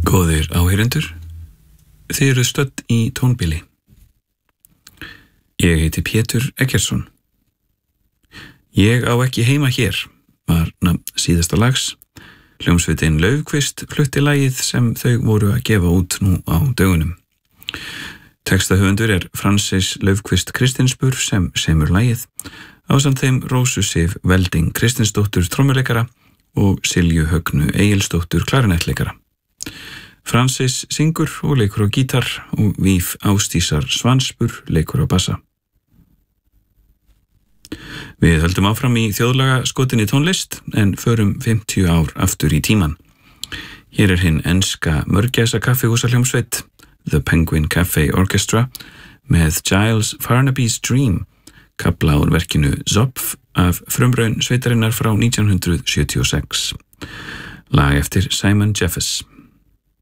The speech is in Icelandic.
Góðir áheyrendur, þið eruð stödd í tónbili. Ég heiti Pétur Eggertsson. Ég á ekki heima hér var nafn síðasta lags. Hljómsveitin Laufkvist flutti lagið sem þau voru að gefa út nú á dögunum. Textahöfundur Francis Laufkvist Kristinsbur sem semur lagið, ásamt þeim Rósu Sif Welding Kristinsdóttur trommuleikara og Silju Högnu Egilsdóttur klarinettleikara. Francis syngur og leikur á gítar og Víf Ásdísar Svansbur leikur á bassa. Við höldum áfram í þjóðlaga skotinni tónlist en förum 50 ár aftur í tíman. Hér hinn enska mörgæsa kaffihúsahljómsveit The Penguin Cafe Orchestra með Giles Farnaby's Dream, kafla úr verkinu Zopf af frumraun sveitarinnar frá 1976. Lag eftir Simon Jeffers.